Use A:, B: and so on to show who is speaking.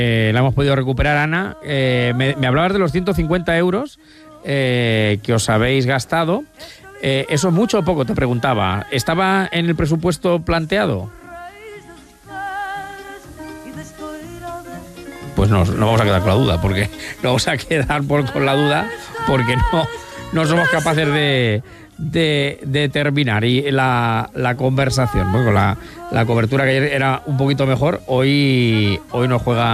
A: La hemos podido recuperar, Ana. Me hablabas de los 150 euros que os habéis gastado. ¿Eso es mucho o poco? Te preguntaba. ¿Estaba en el presupuesto planteado? Pues no vamos a quedar con la duda, porque no vamos a quedar con la duda, porque no somos capaces de terminar y la conversación. Bueno, la cobertura que ayer era un poquito mejor, hoy no juega